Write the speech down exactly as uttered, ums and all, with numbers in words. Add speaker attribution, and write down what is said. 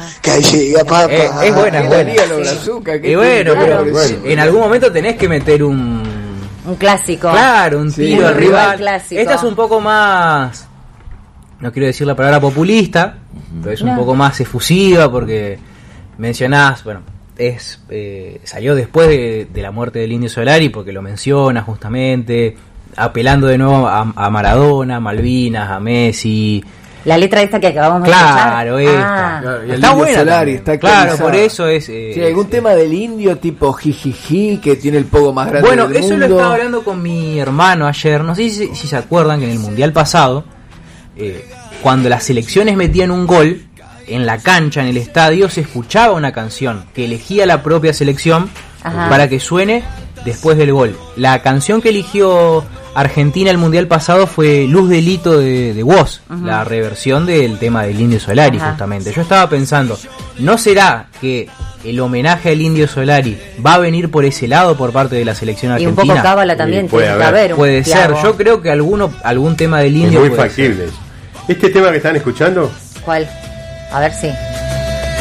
Speaker 1: Que llega papá.
Speaker 2: Eh, es buena, es buena.
Speaker 3: Sí.
Speaker 2: Y bueno, pero
Speaker 4: bueno.
Speaker 2: en algún momento tenés que meter un...
Speaker 3: Un clásico.
Speaker 2: Claro, un
Speaker 3: Sí,
Speaker 2: tiro
Speaker 3: un
Speaker 2: al
Speaker 3: rival
Speaker 2: rival.
Speaker 3: clásico.
Speaker 2: Esta es un poco más... No quiero decir la palabra populista, pero es un
Speaker 3: No.
Speaker 2: poco más efusiva porque mencionás, bueno, es eh, salió después de, de la muerte del Indio Solari porque lo menciona justamente, apelando de nuevo a, a Maradona, a Malvinas, a Messi.
Speaker 3: La letra esta que acabamos de
Speaker 2: Claro,
Speaker 3: escuchar.
Speaker 2: esta.
Speaker 3: Ah.
Speaker 4: Claro, y el
Speaker 2: Está
Speaker 4: Indio
Speaker 2: buena
Speaker 4: Solari
Speaker 2: también.
Speaker 4: está
Speaker 2: Claro,
Speaker 4: actualizada.
Speaker 2: por eso es... eh,
Speaker 4: Sí, algún
Speaker 2: es-
Speaker 4: tema del indio tipo jijiji que tiene el pogo más grande
Speaker 2: Bueno,
Speaker 4: del
Speaker 2: eso
Speaker 4: mundo.
Speaker 2: lo estaba hablando con mi hermano ayer. No sé si, si se acuerdan que en el Mundial pasado, eh, cuando las selecciones metían un gol, en la cancha, en el estadio, se escuchaba una canción que elegía la propia selección
Speaker 3: Ajá.
Speaker 2: para que suene después del gol. La canción que eligió Argentina el Mundial pasado fue Luz Delito de, de Woz,
Speaker 3: Ujú.
Speaker 2: la reversión del tema del Indio Solari,
Speaker 3: Ajá.
Speaker 2: justamente. Yo estaba pensando, ¿no será que el homenaje al Indio Solari va a venir por ese lado por parte de la selección
Speaker 3: Y un
Speaker 2: argentina?
Speaker 3: poco cábala también
Speaker 5: Y puede
Speaker 3: tiene que
Speaker 5: haber.
Speaker 3: haber. un
Speaker 2: Puede ser,
Speaker 3: Tiago.
Speaker 2: yo creo que alguno algún tema del
Speaker 5: Es
Speaker 2: Indio
Speaker 5: muy
Speaker 2: puede
Speaker 5: factible. Este tema que están escuchando
Speaker 3: ¿Cuál? A ver si.